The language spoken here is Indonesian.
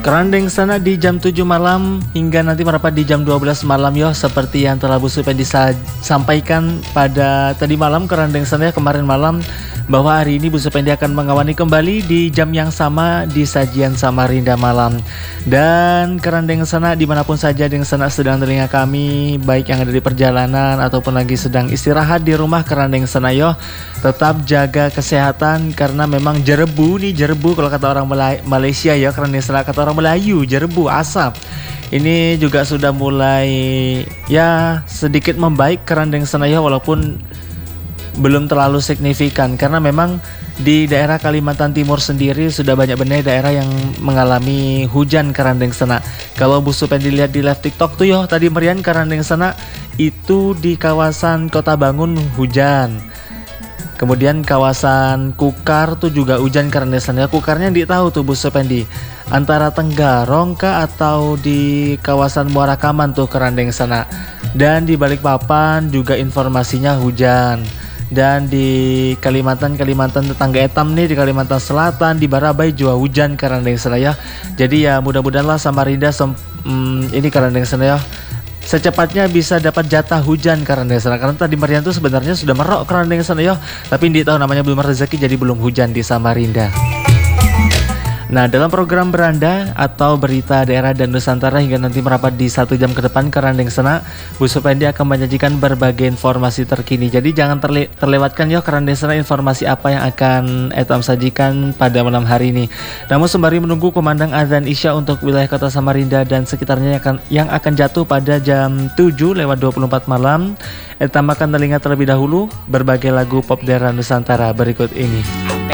Kerandeng sana di jam 7 malam hingga nanti merapat di jam 12 malam yo, seperti yang telah Bu Supendi sampaikan pada tadi malam kerandeng sana kemarin malam, bahwa hari ini Bu Supendi akan mengawani kembali di jam yang sama di sajian Samarinda malam. Dan kerandeng sana dimanapun saja dengan sana sedang telinga kami, baik yang ada di perjalanan ataupun lagi sedang istirahat di rumah kerandeng sana yo, tetap jaga kesehatan karena memang jerebu kalau kata orang Malaysia ya, kerandeng sana kata orang Melayu jerebu asap. Ini juga sudah mulai ya sedikit membaik kerandeng sana ya, walaupun belum terlalu signifikan karena memang di daerah Kalimantan Timur sendiri sudah banyak benar daerah yang mengalami hujan kerandeng sana. Kalau Bu Supendi lihat di live TikTok tuh yo, tadi merian kerandeng sana itu di kawasan Kota Bangun hujan. Kemudian kawasan Kukar tuh juga hujan kerandeng sana. Kukarnya tahu tuh Bu Supendi, antara Tenggarong kah atau di kawasan Muara Kaman tuh kerandeng sana. Dan di Balikpapan juga informasinya hujan. Dan di Kalimantan tetangga etam nih, di Kalimantan Selatan, di Barabai juga hujan kerandeng sana ya. Jadi ya mudah-mudahan lah Samarinda ini kerandeng sana ya secepatnya bisa dapat jatah hujan kerandeng sana. Karena tadi Marian tuh sebenarnya sudah merok kerandeng sana ya, tapi di tahu namanya belum rezeki jadi belum hujan di Samarinda. Nah, dalam program Beranda atau Berita Daerah dan Nusantara hingga nanti merapat di 1 jam ke depan kerandeng sana, Bu Supendi akan menyajikan berbagai informasi terkini. Jadi jangan terlewatkan ya kerandeng sana informasi apa yang akan Etam sajikan pada malam hari ini. Namun sembari menunggu kumandang azan Isya untuk wilayah Kota Samarinda dan sekitarnya yang akan jatuh pada jam 7:24 malam, Etam akan telinga terlebih dahulu berbagai lagu pop daerah Nusantara berikut ini.